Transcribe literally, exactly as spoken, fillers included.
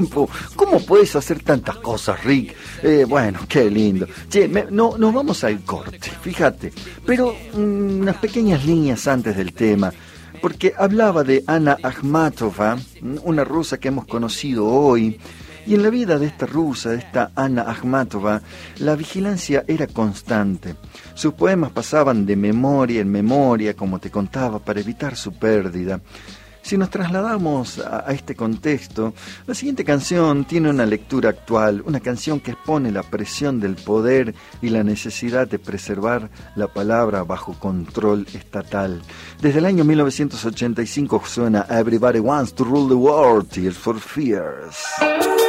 ¿Cómo puedes hacer tantas cosas, Rick? Eh, bueno, qué lindo. Che, me, no, nos vamos al corte, fíjate. Pero mm, unas pequeñas líneas antes del tema. Porque hablaba de Anna Akhmatova, una rusa que hemos conocido hoy. Y en la vida de esta rusa, de esta Anna Akhmatova, la vigilancia era constante. Sus poemas pasaban de memoria en memoria, como te contaba, para evitar su pérdida. Si nos trasladamos a, a este contexto, la siguiente canción tiene una lectura actual, una canción que expone la presión del poder y la necesidad de preservar la palabra bajo control estatal. Desde el año mil novecientos ochenta y cinco suena Everybody Wants to Rule the World, Tears for Fears.